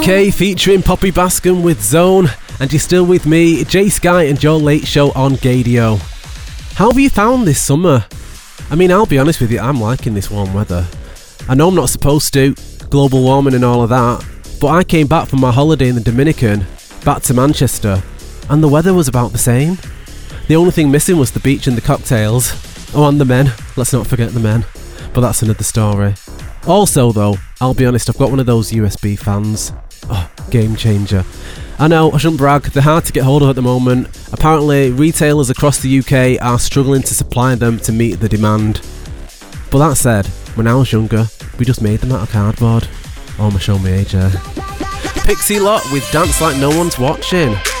UK featuring Poppy Bascom with Zone, and you're still with me, Jay Sky, and your late show on Gadio. How have you found this summer? I mean, I'll be honest with you, I'm liking this warm weather. I know I'm not supposed to, global warming and all of that, but I came back from my holiday in the Dominican, back to Manchester, and the weather was about the same. The only thing missing was the beach and the cocktails. Oh, and the men, let's not forget the men, but that's another story. Also though, I'll be honest, I've got one of those USB fans. Oh, game changer. I know, I shouldn't brag, they're hard to get hold of at the moment. Apparently, retailers across the UK are struggling to supply them to meet the demand. But that said, when I was younger, we just made them out of cardboard. Oh, my show me age. Pixie Lot with Dance Like No One's Watching.